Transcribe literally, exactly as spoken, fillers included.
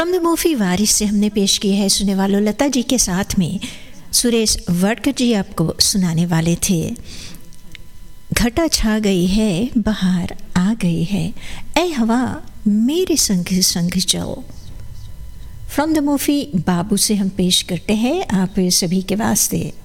From the movie वारिस से हमने पेश की है सुनने वालों लता जी के साथ में सुरेश वडकर जी आपको सुनाने वाले थे। घटा छा गई है बहार आ गई है, ऐ हवा मेरे संग संग जाओ। फ्रॉम द मूवी बाबू से हम पेश करते हैं आप सभी के वास्ते।